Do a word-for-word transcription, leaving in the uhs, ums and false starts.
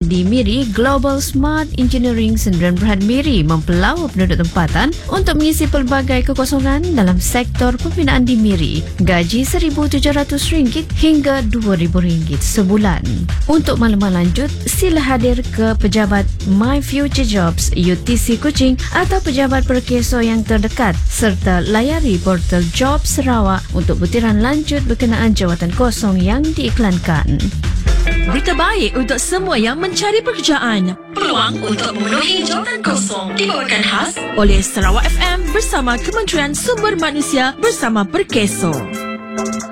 di Miri, Global Smart Engineering Sdn Bhd Miri mempelawa penduduk tempatan untuk mengisi pelbagai kekosongan dalam sektor pembinaan di Miri. Gaji seribu tujuh ratus ringgit hingga dua ribu ringgit sebulan. Untuk maklumat lanjut, sila hadir ke pejabat My Future Jobs U T C Kuching atau pejabat perkeso yang terdekat serta layari portal Job Sarawak untuk butiran lanjut berkenaan jawatan kosong yang diiklankan. Berita baik untuk semua yang mencari pekerjaan. Peluang untuk memenuhi jawatan kosong dibawakan khas oleh Sarawak F M bersama Kementerian Sumber Manusia bersama Perkeso.